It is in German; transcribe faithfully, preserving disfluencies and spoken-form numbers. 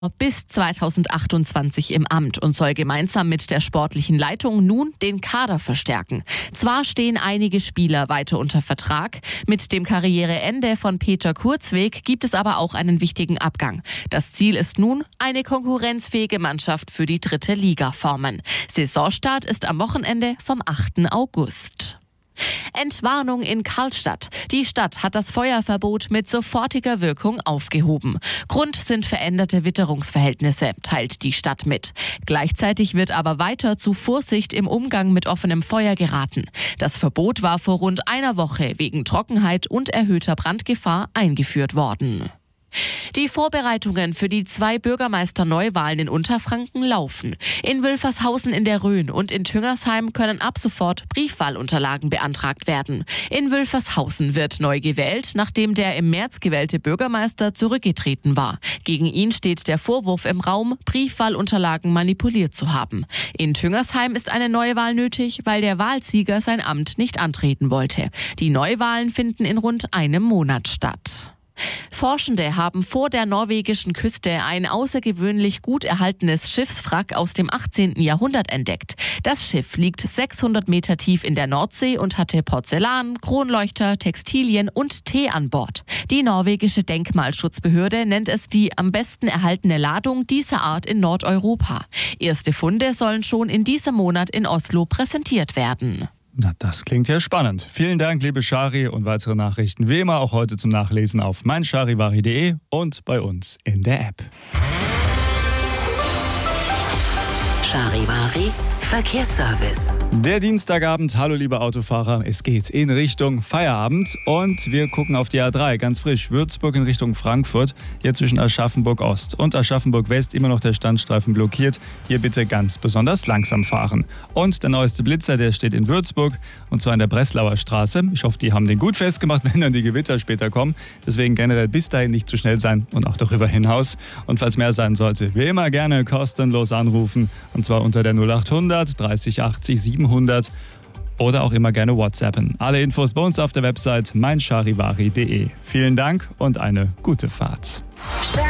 bis zweitausendachtundzwanzig im Amt und soll gemeinsam mit der sportlichen Leitung nun den Kader verstärken. Zwar stehen einige Spieler weiter unter Vertrag, mit dem Karriereende von Peter Kurzweg gibt es aber auch einen wichtigen Abgang. Das Ziel ist nun, eine konkurrenzfähige Mannschaft für die dritte Liga formen. Saisonstart ist am Wochenende vom achten August. Entwarnung in Karlstadt. Die Stadt hat das Feuerverbot mit sofortiger Wirkung aufgehoben. Grund sind veränderte Witterungsverhältnisse, teilt die Stadt mit. Gleichzeitig wird aber weiter zu Vorsicht im Umgang mit offenem Feuer geraten. Das Verbot war vor rund einer Woche wegen Trockenheit und erhöhter Brandgefahr eingeführt worden. Die Vorbereitungen für die zwei Bürgermeisterneuwahlen in Unterfranken laufen. In Wülfershausen in der Rhön und in Tüngersheim können ab sofort Briefwahlunterlagen beantragt werden. In Wülfershausen wird neu gewählt, nachdem der im März gewählte Bürgermeister zurückgetreten war. Gegen ihn steht der Vorwurf im Raum, Briefwahlunterlagen manipuliert zu haben. In Tüngersheim ist eine Neuwahl nötig, weil der Wahlsieger sein Amt nicht antreten wollte. Die Neuwahlen finden in rund einem Monat statt. Forschende haben vor der norwegischen Küste ein außergewöhnlich gut erhaltenes Schiffswrack aus dem achtzehnten Jahrhundert entdeckt. Das Schiff liegt sechshundert Meter tief in der Nordsee und hatte Porzellan, Kronleuchter, Textilien und Tee an Bord. Die norwegische Denkmalschutzbehörde nennt es die am besten erhaltene Ladung dieser Art in Nordeuropa. Erste Funde sollen schon in diesem Monat in Oslo präsentiert werden. Na, das klingt ja spannend. Vielen Dank, liebe Shari, und weitere Nachrichten wie immer auch heute zum Nachlesen auf mein charivari punkt de und bei uns in der App. Charivari Verkehrsservice. Der Dienstagabend, hallo liebe Autofahrer, es geht in Richtung Feierabend und wir gucken auf die A drei, ganz frisch, Würzburg in Richtung Frankfurt, hier zwischen Aschaffenburg Ost und Aschaffenburg West immer noch der Standstreifen blockiert, hier bitte ganz besonders langsam fahren. Und der neueste Blitzer, der steht in Würzburg und zwar in der Breslauer Straße. Ich hoffe, die haben den gut festgemacht, wenn dann die Gewitter später kommen, deswegen generell bis dahin nicht zu schnell sein und auch darüber hinaus. Und falls mehr sein sollte, wie immer gerne kostenlos anrufen und zwar unter der null acht hundert dreißig achtzig siebenhundert oder auch immer gerne WhatsAppen. Alle Infos bei uns auf der Website mein charivari punkt de. Vielen Dank und eine gute Fahrt.